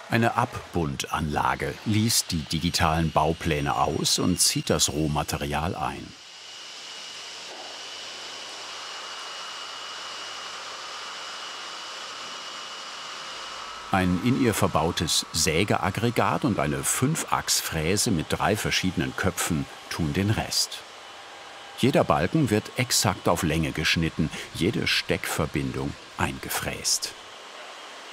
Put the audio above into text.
Eine Abbundanlage liest die digitalen Baupläne aus und zieht das Rohmaterial ein. Ein in ihr verbautes Sägeaggregat und eine 5-Achs-Fräse mit 3 verschiedenen Köpfen tun den Rest. Jeder Balken wird exakt auf Länge geschnitten, jede Steckverbindung eingefräst.